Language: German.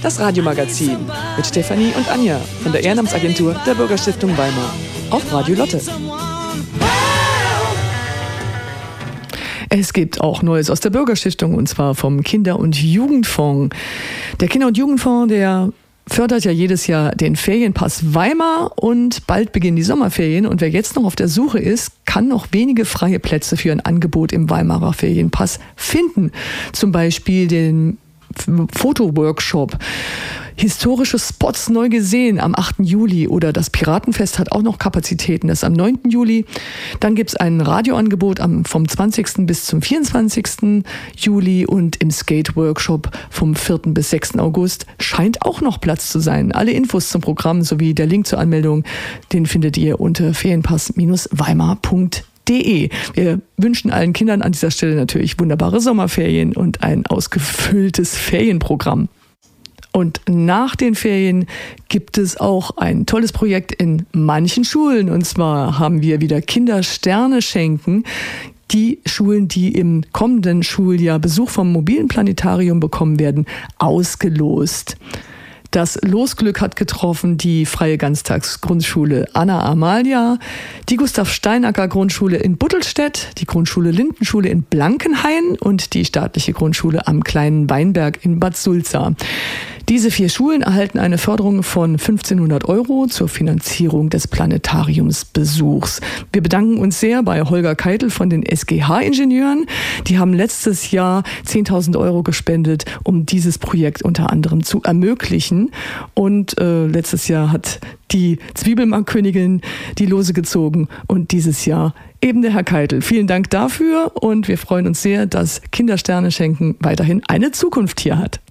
das Radiomagazin mit Stefanie und Anja von der Ehrenamtsagentur der Bürgerstiftung Weimar auf Radio Lotte. Es gibt auch Neues aus der Bürgerstiftung, und zwar vom Kinder- und Jugendfonds. Der Kinder- und Jugendfonds, der fördert ja jedes Jahr den Ferienpass Weimar, und bald beginnen die Sommerferien. Und wer jetzt noch auf der Suche ist, kann noch wenige freie Plätze für ein Angebot im Weimarer Ferienpass finden. Zum Beispiel den Fotoworkshop Historische Spots neu gesehen am 8. Juli, oder das Piratenfest hat auch noch Kapazitäten, das ist am 9. Juli. Dann gibt es ein Radioangebot vom 20. bis zum 24. Juli, und im Skate-Workshop vom 4. bis 6. August scheint auch noch Platz zu sein. Alle Infos zum Programm sowie der Link zur Anmeldung, den findet ihr unter ferienpass-weimar.de. Wir wünschen allen Kindern an dieser Stelle natürlich wunderbare Sommerferien und ein ausgefülltes Ferienprogramm. Und nach den Ferien gibt es auch ein tolles Projekt in manchen Schulen. Und zwar haben wir wieder Kindersterne schenken. Die Schulen, die im kommenden Schuljahr Besuch vom mobilen Planetarium bekommen werden, ausgelost. Das Losglück hat getroffen die Freie Ganztagsgrundschule Anna Amalia, die Gustav-Steinacker-Grundschule in Buttelstedt, die Grundschule Lindenschule in Blankenhain und die staatliche Grundschule am Kleinen Weinberg in Bad Sulza. Diese 4 Schulen erhalten eine Förderung von 1.500 € zur Finanzierung des Planetariumsbesuchs. Wir bedanken uns sehr bei Holger Keitel von den SGH-Ingenieuren. Die haben letztes Jahr 10.000 € gespendet, um dieses Projekt unter anderem zu ermöglichen. Und letztes Jahr hat die Zwiebelmarktkönigin die Lose gezogen und dieses Jahr eben der Herr Keitel. Vielen Dank dafür, und wir freuen uns sehr, dass Kindersterne schenken weiterhin eine Zukunft hier hat.